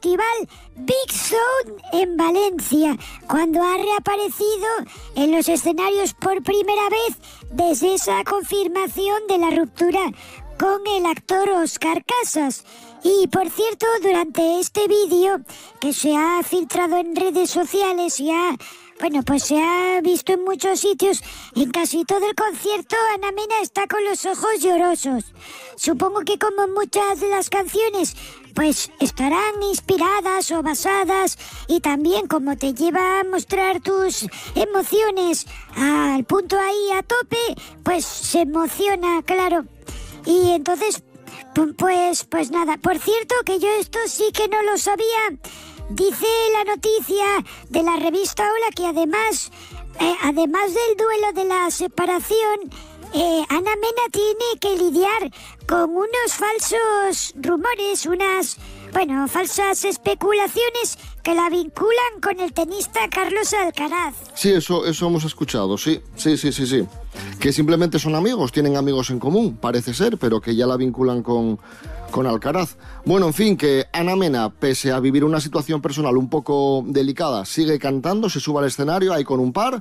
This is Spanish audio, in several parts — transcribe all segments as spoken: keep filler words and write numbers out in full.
festival Big Sound en Valencia, cuando ha reaparecido en los escenarios por primera vez desde esa confirmación de la ruptura con el actor Óscar Casas. Y por cierto, durante este vídeo que se ha filtrado en redes sociales y ha, bueno, pues se ha visto en muchos sitios, en casi todo el concierto Ana Mena está con los ojos llorosos. Supongo que como muchas de las canciones, pues estarán inspiradas o basadas, y también como te lleva a mostrar tus emociones al punto ahí a tope, pues se emociona, claro. Y entonces, pues, pues nada, por cierto que yo esto sí que no lo sabía. Dice la noticia de la revista Hola que además, eh, además del duelo de la separación, eh, Ana Mena tiene que lidiar con unos falsos rumores, unas, bueno, falsas especulaciones que la vinculan con el tenista Carlos Alcaraz. Sí, eso, eso hemos escuchado, sí, sí, sí, sí, sí. Que simplemente son amigos, tienen amigos en común, parece ser, pero que ya la vinculan con, con Alcaraz. Bueno, en fin, que Ana Mena, pese a vivir una situación personal un poco delicada, sigue cantando, se sube al escenario ahí con un par,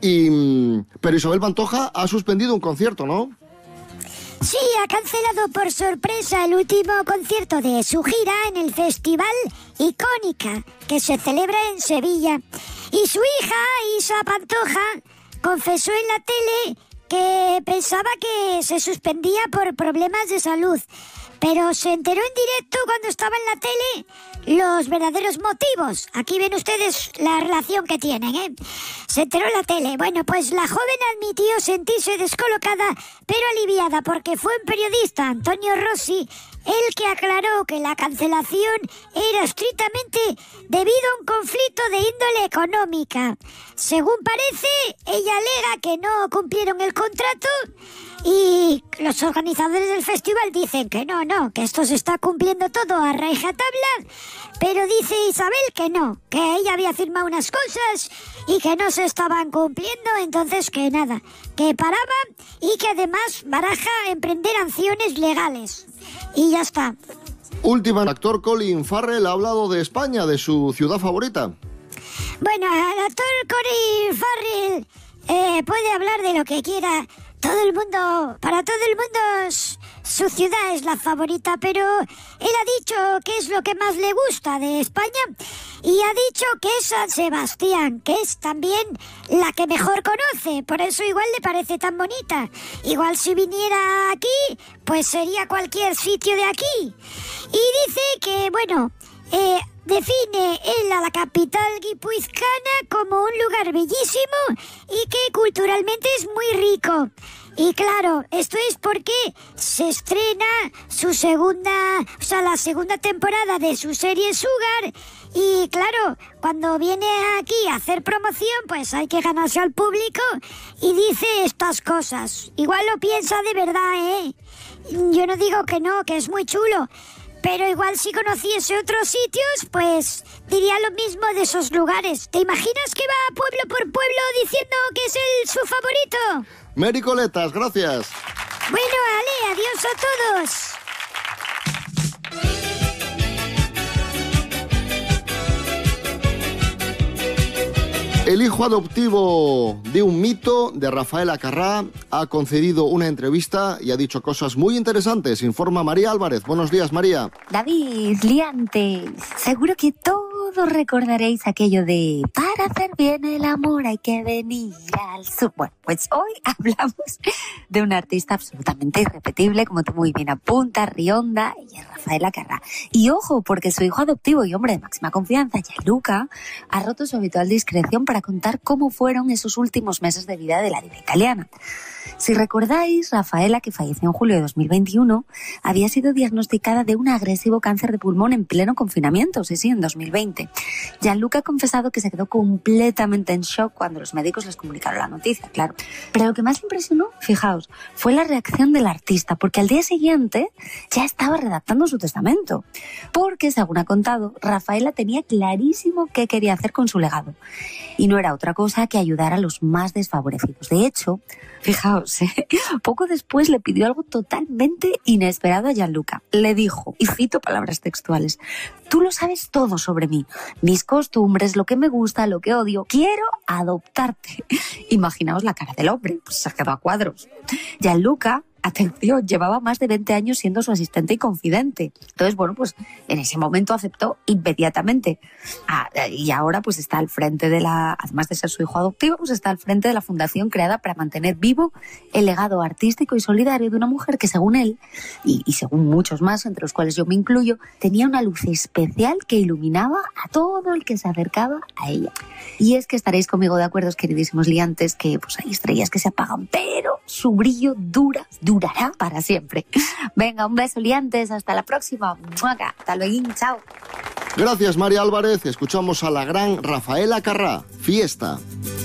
y pero Isabel Pantoja ha suspendido un concierto, ¿no? Sí, ha cancelado por sorpresa el último concierto de su gira en el Festival Icónica, que se celebra en Sevilla. Y su hija, Isa Pantoja, confesó en la tele que pensaba que se suspendía por problemas de salud, pero se enteró en directo cuando estaba en la tele los verdaderos motivos. Aquí ven ustedes la relación que tienen, ¿eh? Se enteró en la tele. Bueno, pues la joven admitió sentirse descolocada, pero aliviada, porque fue un periodista, Antonio Rossi, el que aclaró que la cancelación era estrictamente debido a un conflicto de índole económica. Según parece, ella alega que no cumplieron el contrato, y los organizadores del festival dicen que no, no, que esto se está cumpliendo todo a rajatabla, pero dice Isabel que no, que ella había firmado unas cosas y que no se estaban cumpliendo, entonces que nada, que paraban, y que además baraja emprender acciones legales. Y ya está. Última, el actor Colin Farrell ha hablado de España, de su ciudad favorita. Bueno, el actor Colin Farrell eh, puede hablar de lo que quiera. Todo el mundo, para todo el mundo su ciudad es la favorita, pero él ha dicho qué es lo que más le gusta de España, y ha dicho que es San Sebastián, que es también la que mejor conoce, por eso igual le parece tan bonita. Igual si viniera aquí, pues sería cualquier sitio de aquí. Y dice que, bueno, eh, define él a la capital guipuzcoana como un lugar bellísimo y que culturalmente es muy rico. Y claro, esto es porque se estrena su segunda, o sea, la segunda temporada de su serie Sugar, y claro, cuando viene aquí a hacer promoción, pues hay que ganarse al público, y dice estas cosas. Igual lo piensa de verdad, ¿eh? Yo no digo que no, que es muy chulo, pero igual si conociese otros sitios, pues diría lo mismo de esos lugares. ¿Te imaginas que va pueblo por pueblo diciendo que es el, su favorito? Mary Coletas, gracias. Bueno, Ale, adiós a todos. El hijo adoptivo de un mito, de Rafael Acarrá, ha concedido una entrevista y ha dicho cosas muy interesantes. Informa María Álvarez. Buenos días, María. David, liantes, seguro que todos recordaréis aquello de para hacer bien el amor hay que venir al sur. Bueno, pues hoy hablamos de un artista absolutamente irrepetible, como tú muy bien apuntas, Rionda, y es Rafael Acarrá. Y ojo, porque su hijo adoptivo y hombre de máxima confianza, Gianluca, ha roto su habitual discreción para contar cómo fueron esos últimos meses de vida de la diva italiana. Si recordáis, Rafaela, que falleció en julio de dos mil veintiuno, había sido diagnosticada de un agresivo cáncer de pulmón en pleno confinamiento, sí, sí, en dos mil veinte. Gianluca ha confesado que se quedó completamente en shock cuando los médicos les comunicaron la noticia, claro. Pero lo que más le impresionó, fijaos, fue la reacción del artista, porque al día siguiente ya estaba redactando su testamento. Porque, según ha contado, Rafaela tenía clarísimo qué quería hacer con su legado. Y no era otra cosa que ayudar a los más desfavorecidos. De hecho, fijaos fijaos, ¿eh? Poco después le pidió algo totalmente inesperado a Gianluca. Le dijo, y cito palabras textuales, tú lo sabes todo sobre mí, mis costumbres, lo que me gusta, lo que odio, quiero adoptarte. Imaginaos la cara del hombre, pues se ha quedado a cuadros. Gianluca, atención, llevaba más de veinte años siendo su asistente y confidente. Entonces, bueno, pues en ese momento aceptó inmediatamente. Ah, y ahora pues está al frente de la, además de ser su hijo adoptivo, pues está al frente de la fundación creada para mantener vivo el legado artístico y solidario de una mujer que, según él, y, y según muchos más, entre los cuales yo me incluyo, tenía una luz especial que iluminaba a todo el que se acercaba a ella. Y es que estaréis conmigo de acuerdo, queridísimos liantes, que pues hay estrellas que se apagan, pero su brillo dura, durará para siempre. Venga, un beso, liantes, hasta la próxima. Hasta luego, chao. Gracias, María Álvarez. Escuchamos a la gran Rafaela Carrà. Fiesta.